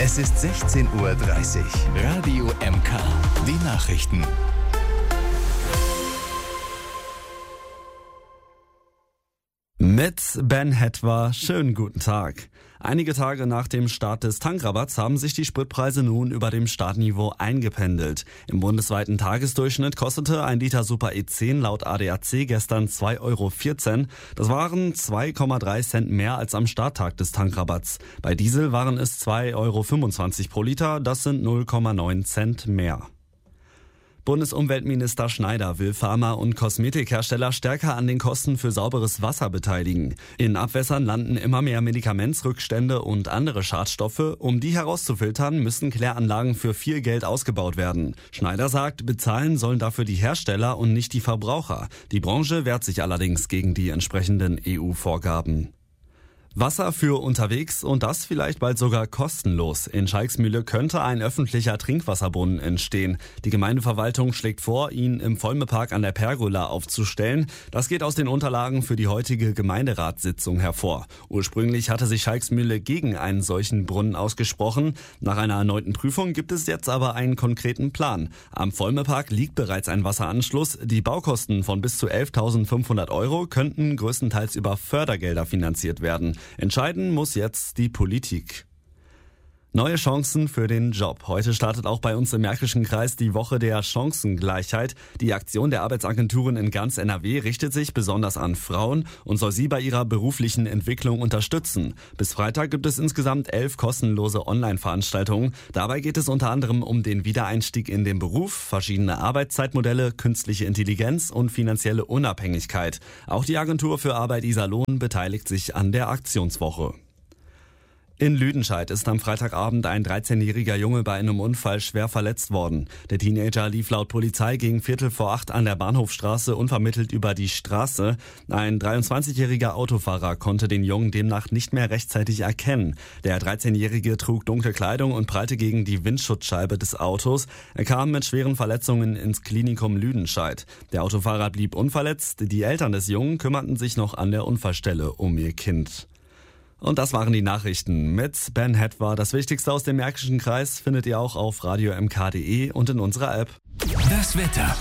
Es ist 16:30 Uhr. Radio MK. Die Nachrichten. Mit Ben Hetwa, schönen guten Tag. Einige Tage nach dem Start des Tankrabatts haben sich die Spritpreise nun über dem Startniveau eingependelt. Im bundesweiten Tagesdurchschnitt kostete ein Liter Super E10 laut ADAC gestern 2,14 Euro. Das waren 2,3 Cent mehr als am Starttag des Tankrabatts. Bei Diesel waren es 2,25 Euro pro Liter, das sind 0,9 Cent mehr. Bundesumweltminister Schneider will Pharma- und Kosmetikhersteller stärker an den Kosten für sauberes Wasser beteiligen. In Abwässern landen immer mehr Medikamentsrückstände und andere Schadstoffe. Um die herauszufiltern, müssen Kläranlagen für viel Geld ausgebaut werden. Schneider sagt, bezahlen sollen dafür die Hersteller und nicht die Verbraucher. Die Branche wehrt sich allerdings gegen die entsprechenden EU-Vorgaben. Wasser für unterwegs und das vielleicht bald sogar kostenlos. In Schalksmühle könnte ein öffentlicher Trinkwasserbrunnen entstehen. Die Gemeindeverwaltung schlägt vor, ihn im Volmepark an der Pergola aufzustellen. Das geht aus den Unterlagen für die heutige Gemeinderatssitzung hervor. Ursprünglich hatte sich Schalksmühle gegen einen solchen Brunnen ausgesprochen. Nach einer erneuten Prüfung gibt es jetzt aber einen konkreten Plan. Am Volmepark liegt bereits ein Wasseranschluss. Die Baukosten von bis zu 11.500 Euro könnten größtenteils über Fördergelder finanziert werden. Entscheiden muss jetzt die Politik. Neue Chancen für den Job. Heute startet auch bei uns im Märkischen Kreis die Woche der Chancengleichheit. Die Aktion der Arbeitsagenturen in ganz NRW richtet sich besonders an Frauen und soll sie bei ihrer beruflichen Entwicklung unterstützen. Bis Freitag gibt es insgesamt 11 kostenlose Online-Veranstaltungen. Dabei geht es unter anderem um den Wiedereinstieg in den Beruf, verschiedene Arbeitszeitmodelle, künstliche Intelligenz und finanzielle Unabhängigkeit. Auch die Agentur für Arbeit Iserlohn beteiligt sich an der Aktionswoche. In Lüdenscheid ist am Freitagabend ein 13-jähriger Junge bei einem Unfall schwer verletzt worden. Der Teenager lief laut Polizei gegen 7:45 an der Bahnhofstraße unvermittelt über die Straße. Ein 23-jähriger Autofahrer konnte den Jungen demnach nicht mehr rechtzeitig erkennen. Der 13-jährige trug dunkle Kleidung und prallte gegen die Windschutzscheibe des Autos. Er kam mit schweren Verletzungen ins Klinikum Lüdenscheid. Der Autofahrer blieb unverletzt. Die Eltern des Jungen kümmerten sich noch an der Unfallstelle um ihr Kind. Und das waren die Nachrichten mit Ben Hetwa. Das Wichtigste aus dem Märkischen Kreis findet ihr auch auf radiomk.de und in unserer App. Das Wetter.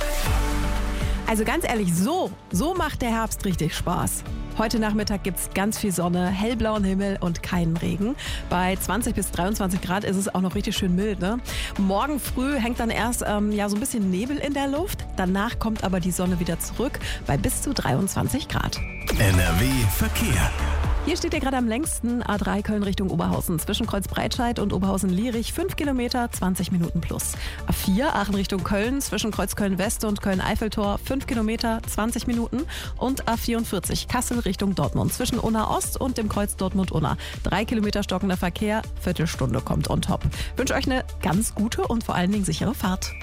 Also ganz ehrlich, so macht der Herbst richtig Spaß. Heute Nachmittag gibt's ganz viel Sonne, hellblauen Himmel und keinen Regen. Bei 20 bis 23 Grad ist es auch noch richtig schön mild, ne? Morgen früh hängt dann erst so ein bisschen Nebel in der Luft. Danach kommt aber die Sonne wieder zurück bei bis zu 23 Grad. NRW Verkehr. Hier steht ihr gerade am längsten, A3 Köln Richtung Oberhausen. Zwischen Kreuzbreitscheid und Oberhausen-Lierich 5 Kilometer, 20 Minuten plus. A4 Aachen Richtung Köln, zwischen Kreuz Köln-West und Köln-Eiffeltor 5 Kilometer, 20 Minuten. Und A44 Kassel Richtung Dortmund, zwischen Unna Ost und dem Kreuz Dortmund-Unna. 3 Kilometer stockender Verkehr, Viertelstunde kommt on top. Ich wünsche euch eine ganz gute und vor allen Dingen sichere Fahrt.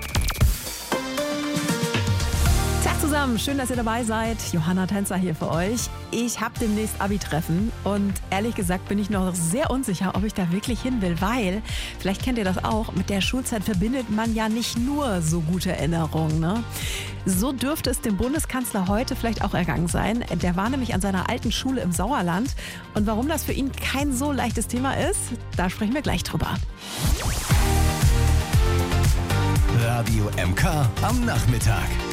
Tag zusammen, schön, dass ihr dabei seid. Johanna Tänzer hier für euch. Ich habe demnächst Abi-Treffen und ehrlich gesagt bin ich noch sehr unsicher, ob ich da wirklich hin will, weil, vielleicht kennt ihr das auch, mit der Schulzeit verbindet man ja nicht nur so gute Erinnerungen, ne? So dürfte es dem Bundeskanzler heute vielleicht auch ergangen sein. Der war nämlich an seiner alten Schule im Sauerland. Und warum das für ihn kein so leichtes Thema ist, da sprechen wir gleich drüber. Radio MK am Nachmittag.